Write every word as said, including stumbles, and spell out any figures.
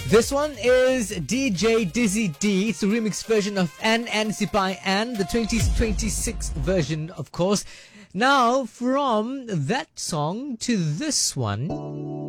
This one is D J Dizzy D. It's a remix version of An An Sipai An, the twenty twenty-six version, of course. Now, from that song to this one.